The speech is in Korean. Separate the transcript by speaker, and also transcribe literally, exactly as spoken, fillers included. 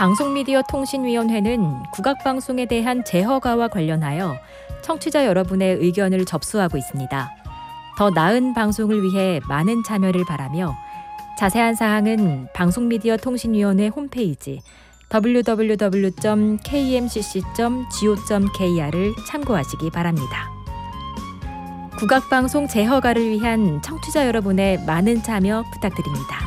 Speaker 1: 방송미디어통신위원회는 국악방송에 대한 재허가와 관련하여 청취자 여러분의 의견을 접수하고 있습니다. 더 나은 방송을 위해 많은 참여를 바라며 자세한 사항은 방송미디어통신위원회 홈페이지 더블유 더블유 더블유 점 케이엠씨씨 점 지오 점 케이알을 참고하시기 바랍니다. 국악방송 재허가를 위한 청취자 여러분의 많은 참여 부탁드립니다.